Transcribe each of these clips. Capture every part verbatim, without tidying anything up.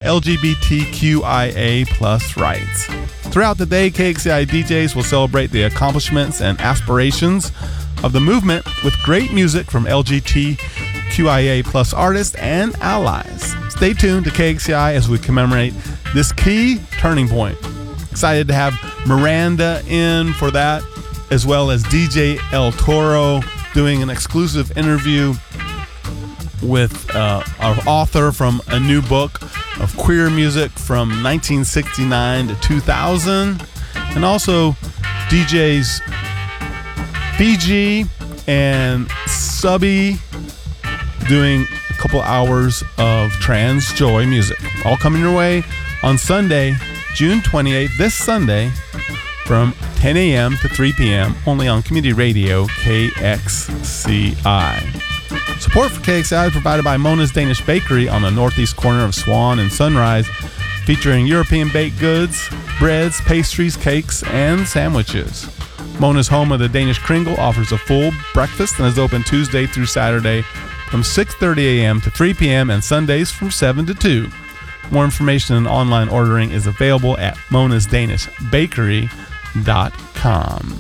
L G B T Q I A plus rights. Throughout the day, K X C I D Js will celebrate the accomplishments and aspirations of the movement with great music from L G B T Q I A plus artists and allies. Stay tuned to K X C I as we commemorate this key turning point. Excited to have Miranda in for that, as well as D J El Toro doing an exclusive interview with uh, our author from a new book of queer music from nineteen sixty-nine to two thousand, and also D Js Fiji and Subby doing a couple hours of trans joy music, all coming your way on Sunday, June twenty-eighth, this Sunday, from ten a.m. to three p.m. only on Community Radio K X C I. Support for K X C I is provided by Mona's Danish Bakery on the northeast corner of Swan and Sunrise, featuring European baked goods, breads, pastries, cakes, and sandwiches. Mona's home of the Danish Kringle offers a full breakfast and is open Tuesday through Saturday from six thirty a.m. to three p.m. and Sundays from seven to two. More information and online ordering is available at monas danish bakery dot com.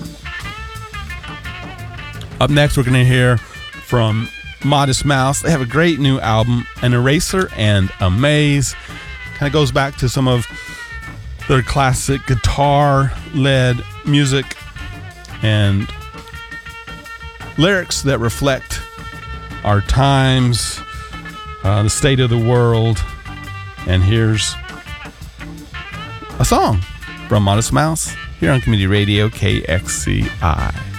Up next, we're going to hear from Modest Mouse. They have a great new album, An Eraser and a Maze. Kind of goes back to some of their classic guitar-led music and lyrics that reflect our times, uh, the state of the world. And here's a song from Modest Mouse here on Community Radio K X C I.